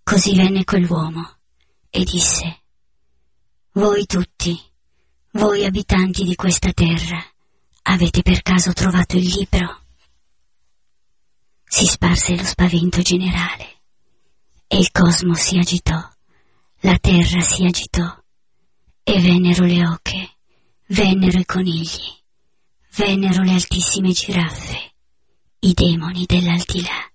Così venne quell'uomo e disse: voi tutti, voi abitanti di questa terra, avete per caso trovato il libro? Si sparse lo spavento generale e il cosmo si agitò, la terra si agitò e vennero le oche, vennero i conigli, vennero le altissime giraffe, i demoni dell'aldilà.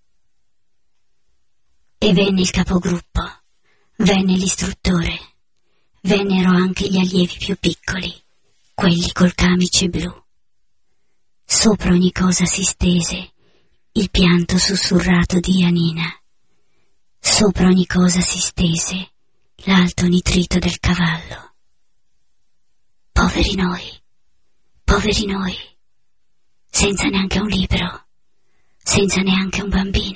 E venne il capogruppo, venne l'istruttore, vennero anche gli allievi più piccoli, quelli col camice blu. Sopra ogni cosa si stese il pianto sussurrato di Anina. Sopra ogni cosa si stese l'alto nitrito del cavallo. Poveri noi, senza neanche un libro, senza neanche un bambino.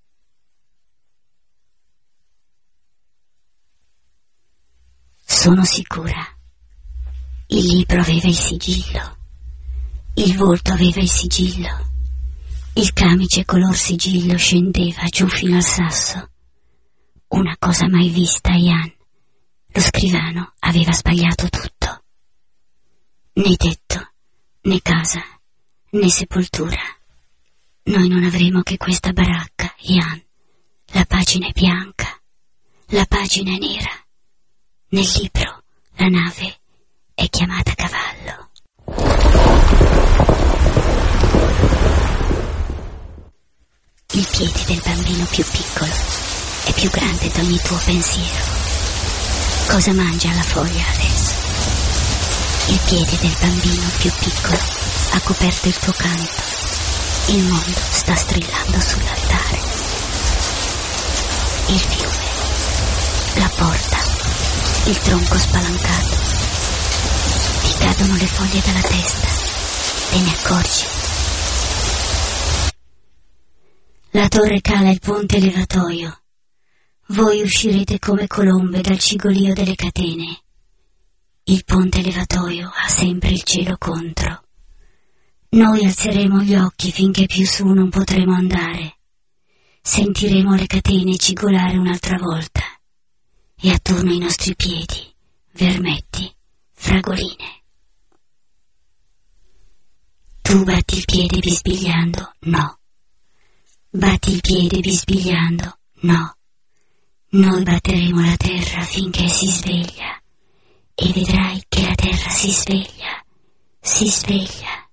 Sono sicura. Il libro aveva il sigillo, il volto aveva il sigillo, il camice color sigillo scendeva giù fino al sasso. Una cosa mai vista, Jan. Lo scrivano aveva sbagliato tutto. Né tetto, né casa, né sepoltura. Noi non avremo che questa baracca, Jan. La pagina è bianca, la pagina è nera. Nel libro la nave è chiamata cavallo. Il piede del bambino più piccolo è più grande di ogni tuo pensiero. Cosa mangia la foglia adesso? Il piede del bambino più piccolo ha coperto il tuo canto. Il mondo sta strillando sull'altare. Il fiume, la porta, il tronco spalancato. Ti cadono le foglie dalla testa, te ne accorgi. La torre cala il ponte levatoio. Voi uscirete come colombe dal cigolio delle catene. Il ponte levatoio ha sempre il cielo contro. Noi alzeremo gli occhi finché più su non potremo andare. Sentiremo le catene cigolare un'altra volta. E attorno ai nostri piedi, vermetti, fragoline. Tu batti il piede bisbigliando, no. Batti il piede bisbigliando, no. Noi batteremo la terra finché si sveglia. E vedrai che la terra si sveglia, si sveglia.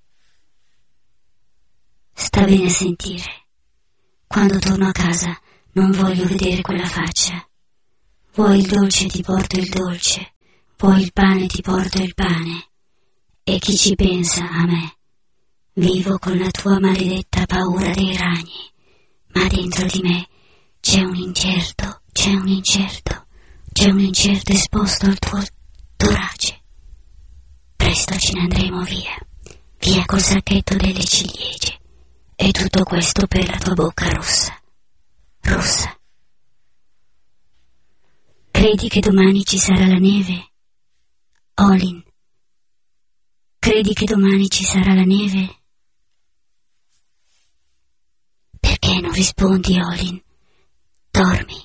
Sta bene a sentire. Quando torno a casa non voglio vedere quella faccia. Vuoi il dolce ti porto il dolce, vuoi il pane ti porto il pane. E chi ci pensa a me? Vivo con la tua maledetta paura dei ragni, ma dentro di me c'è un incerto, c'è un incerto, c'è un incerto esposto al tuo torace. Presto ce ne andremo via, via col sacchetto delle ciliegie, e tutto questo per la tua bocca rossa, rossa. Credi che domani ci sarà la neve? Olin, credi che domani ci sarà la neve? Perché non rispondi, Olin? Dormi.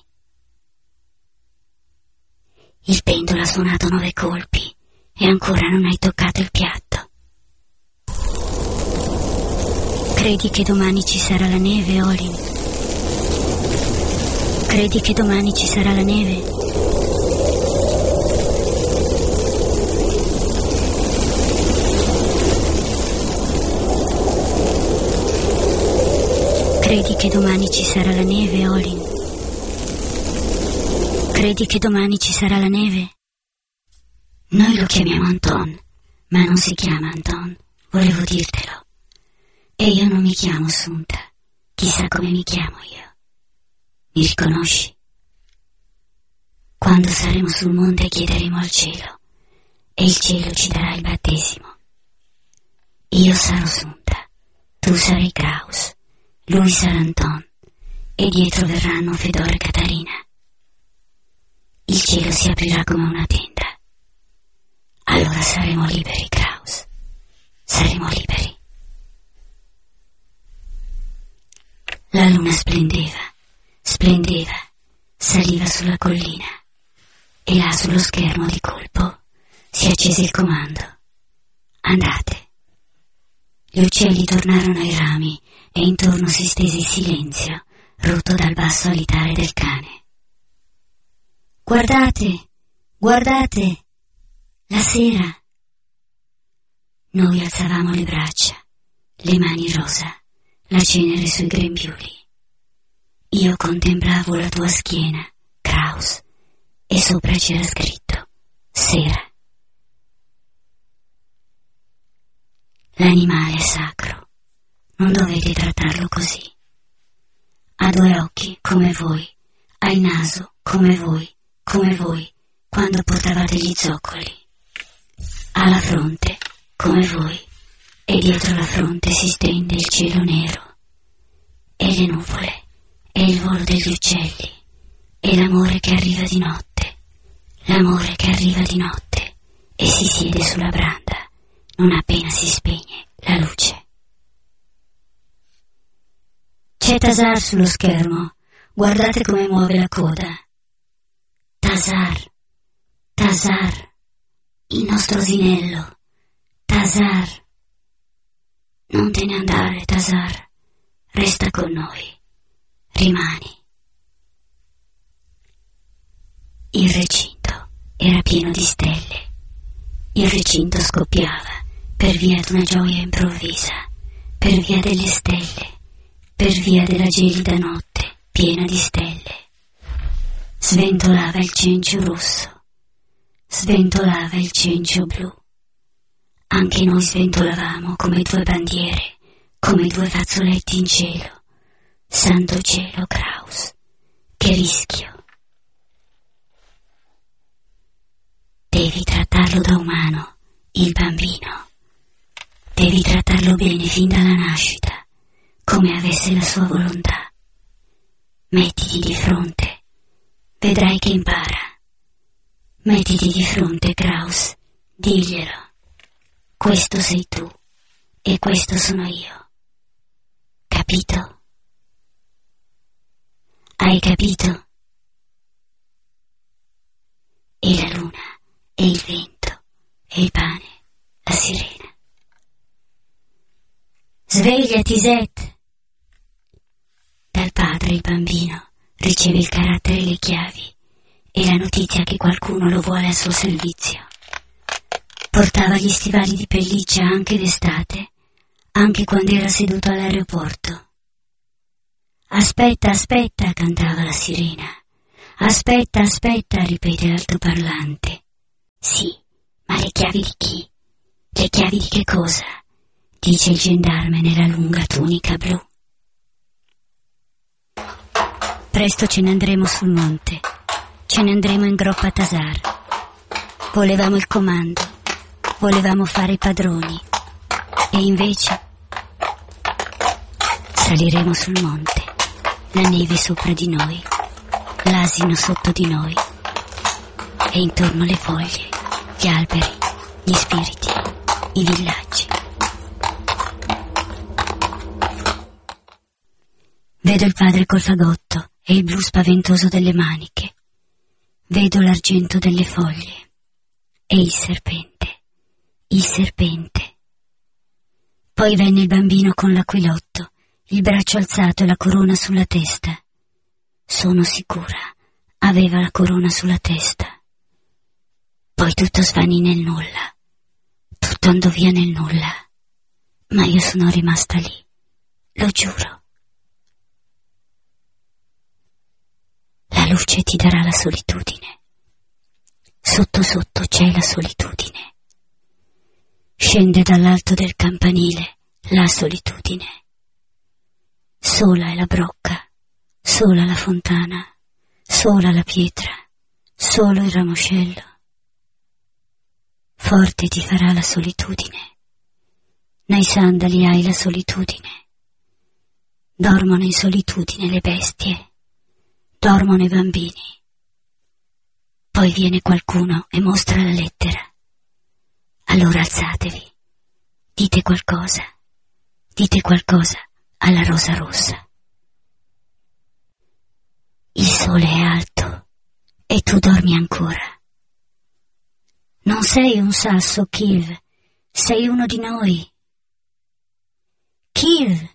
Il pendolo ha suonato 9 colpi e ancora non hai toccato il piatto. Credi che domani ci sarà la neve, Olin? Credi che domani ci sarà la neve? Credi che domani ci sarà la neve, Olin? Credi che domani ci sarà la neve? Noi lo chiamiamo Anton, ma non si chiama Anton, volevo dirtelo. E io non mi chiamo Sunta, chissà come mi chiamo io. Mi riconosci? Quando saremo sul monte chiederemo al cielo, e il cielo ci darà il battesimo. Io sarò Sunta, tu sarai Kraus, lui sarà Anton, e dietro verranno Fedor e Catarina. Il cielo si aprirà come una tenda. Allora saremo liberi, Kraus. Saremo liberi. La luna splendeva, splendeva, saliva sulla collina e là sullo schermo di colpo si accese il comando. Andate. Gli uccelli tornarono ai rami e intorno si stese il silenzio, rotto dal basso alitare del cane. Guardate, guardate, la sera. Noi alzavamo le braccia, le mani rosa, la cenere sui grembiuli. Io contemplavo la tua schiena, Kraus, e sopra c'era scritto sera. L'animale è sacro, non dovete trattarlo così. Ha due occhi come voi, ha il naso come voi, quando portavate gli zoccoli. Ha la fronte come voi, e dietro la fronte si stende il cielo nero, e le nuvole, e il volo degli uccelli, e l'amore che arriva di notte, e si siede sulla branda, non appena si spegne la luce. C'è Tasar sullo schermo, guardate come muove la coda. Tasar, il nostro asinello, Tasar. Non te ne andare, Tasar, resta con noi, rimani. Il recinto era pieno di stelle, il recinto scoppiava per via d'una gioia improvvisa, per via delle stelle, per via della gelida notte piena di stelle. Sventolava il cencio rosso, sventolava il cencio blu. Anche noi sventolavamo come due bandiere, come due fazzoletti in cielo. Santo cielo, Kraus, che rischio. Devi trattarlo da umano, il bambino. Devi trattarlo bene fin dalla nascita, come avesse la sua volontà. Mettiti di fronte, vedrai che impara. Mettiti di fronte, Kraus, diglielo. Questo sei tu e questo sono io. Capito? Hai capito? E la luna, e il vento, e il pane, la sirena. Svegliati, Zet! Dal padre il bambino riceve il carattere e le chiavi e la notizia che qualcuno lo vuole al suo servizio. Portava gli stivali di pelliccia anche d'estate, anche quando era seduto all'aeroporto. Aspetta, aspetta, cantava la sirena. Aspetta, aspetta, ripete l'altoparlante. Sì, ma le chiavi di chi? Le chiavi di che cosa? Dice il gendarme nella lunga tunica blu. Presto ce ne andremo sul monte, ce ne andremo in groppa a Tasar. Volevamo il comando. Volevamo fare i padroni e invece saliremo sul monte, la neve sopra di noi, l'asino sotto di noi e intorno le foglie, gli alberi, gli spiriti, i villaggi. Vedo il padre col fagotto e il blu spaventoso delle maniche, vedo l'argento delle foglie e il serpente. Il serpente. Poi venne il bambino con l'aquilotto, il braccio alzato e la corona sulla testa. Sono sicura, aveva la corona sulla testa. Poi tutto svanì nel nulla, tutto andò via nel nulla, ma io sono rimasta lì, lo giuro. La luce ti darà la solitudine. Sotto sotto c'è la solitudine. Scende dall'alto del campanile la solitudine. Sola è la brocca, sola la fontana, sola la pietra, solo il ramoscello. Forte ti farà la solitudine. Nei sandali hai la solitudine. Dormono in solitudine le bestie, dormono i bambini. Poi viene qualcuno e mostra la lettera. Allora alzatevi, dite qualcosa alla rosa rossa. Il sole è alto, e tu dormi ancora. Non sei un sasso, Kiev, sei uno di noi. Kiev!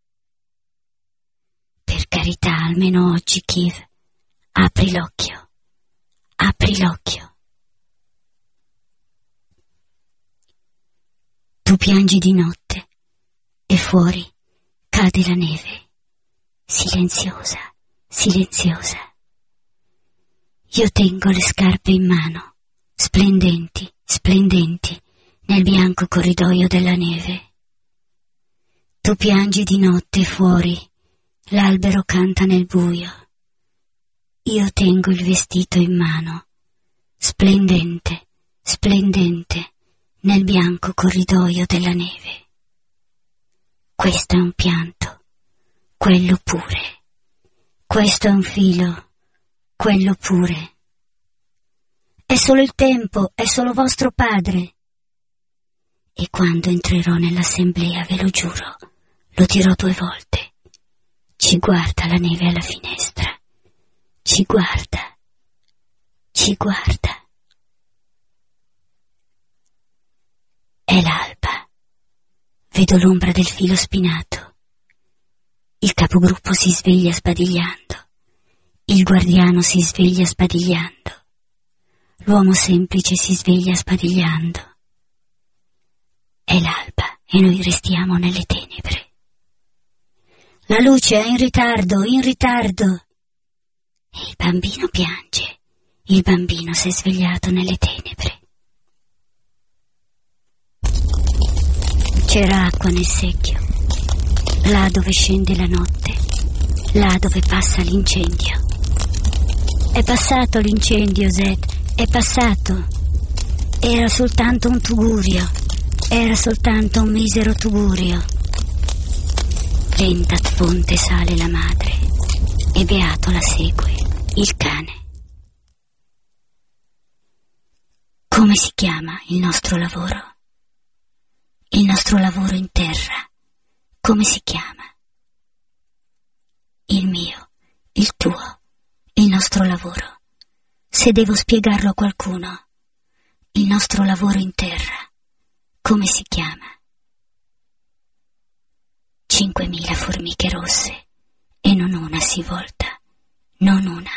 Per carità, almeno oggi, Kiev, apri l'occhio, apri l'occhio. Tu piangi di notte e fuori cade la neve, silenziosa, silenziosa. Io tengo le scarpe in mano, splendenti, splendenti, nel bianco corridoio della neve. Tu piangi di notte fuori, l'albero canta nel buio. Io tengo il vestito in mano, splendente, splendente, nel bianco corridoio della neve. Questo è un pianto, quello pure. Questo è un filo, quello pure. È solo il tempo, è solo vostro padre. E quando entrerò nell'assemblea, ve lo giuro, lo dirò 2 volte. Ci guarda la neve alla finestra. Ci guarda. Ci guarda. È l'alba. Vedo l'ombra del filo spinato. Il capogruppo si sveglia sbadigliando. Il guardiano si sveglia sbadigliando. L'uomo semplice si sveglia sbadigliando. È l'alba e noi restiamo nelle tenebre. La luce è in ritardo, in ritardo. E il bambino piange. Il bambino si è svegliato nelle tenebre. C'era acqua nel secchio, là dove scende la notte, là dove passa l'incendio. È passato l'incendio, Zed, è passato. Era soltanto un tugurio, era soltanto un misero tugurio. Lenta fonte sale la madre e beato la segue il cane. Come si chiama il nostro lavoro? Il nostro lavoro in terra, come si chiama? Il mio, il tuo, il nostro lavoro. Se devo spiegarlo a qualcuno, il nostro lavoro in terra, come si chiama? 5.000 formiche rosse e non una si volta, non una.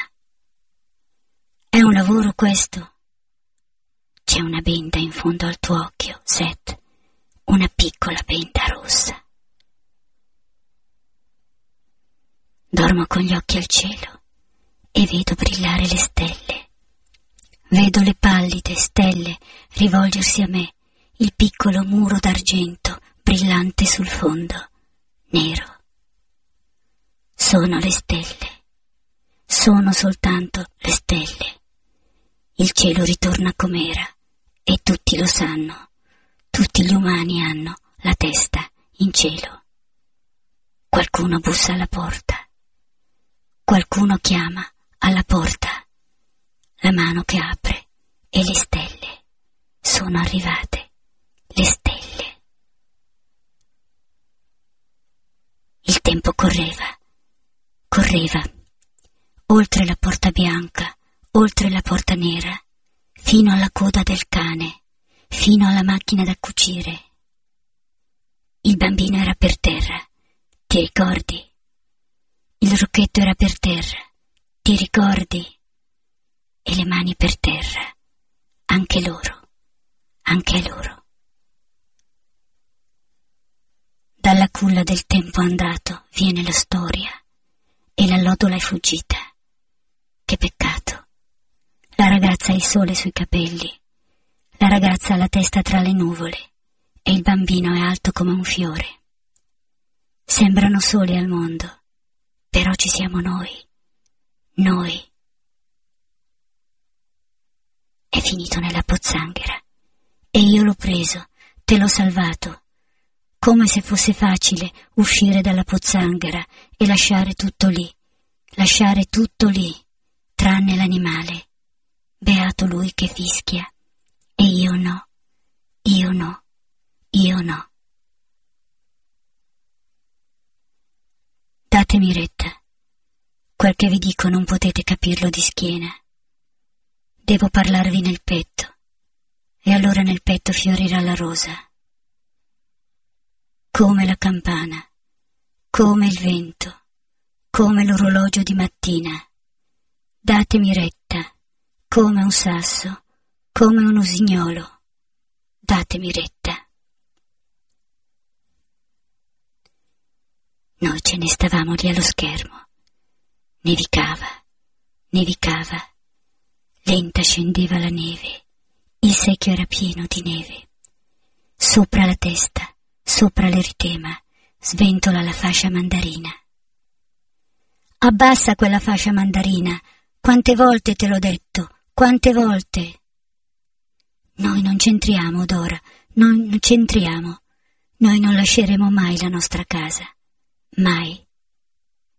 È un lavoro questo? C'è una benda in fondo al tuo occhio, Seth. Una piccola benda rossa. Dormo con gli occhi al cielo e vedo brillare le stelle. Vedo le pallide stelle rivolgersi a me, il piccolo muro d'argento brillante sul fondo, nero. Sono le stelle. Sono soltanto le stelle. Il cielo ritorna com'era e tutti lo sanno. Tutti gli umani hanno la testa in cielo. Qualcuno bussa alla porta. Qualcuno chiama alla porta. La mano che apre e le stelle sono arrivate. Le stelle. Il tempo correva. Correva. Oltre la porta bianca, oltre la porta nera, fino alla coda del cane. Fino alla macchina da cucire. Il bambino era per terra, ti ricordi? Il rocchetto era per terra, ti ricordi? E le mani per terra, anche loro, anche loro. Dalla culla del tempo andato viene la storia e l'allodola è fuggita. Che peccato. La ragazza ha il sole sui capelli. La ragazza ha la testa tra le nuvole e il bambino è alto come un fiore. Sembrano soli al mondo, però ci siamo noi. Noi. È finito nella pozzanghera e io l'ho preso, te l'ho salvato, come se fosse facile uscire dalla pozzanghera e lasciare tutto lì, tranne l'animale. Beato lui che fischia. E io no, io no, io no. Datemi retta. Quel che vi dico non potete capirlo di schiena. Devo parlarvi nel petto, e allora nel petto fiorirà la rosa. Come la campana, come il vento, come l'orologio di mattina. Datemi retta, come un sasso, come un usignolo. Datemi retta. Noi ce ne stavamo lì allo schermo. Nevicava, nevicava. Lenta scendeva la neve. Il secchio era pieno di neve. Sopra la testa, sopra l'eritema, sventola la fascia mandarina. Abbassa quella fascia mandarina. Quante volte te l'ho detto, quante volte? Noi non c'entriamo, Dora, noi non c'entriamo. Noi non lasceremo mai la nostra casa. Mai.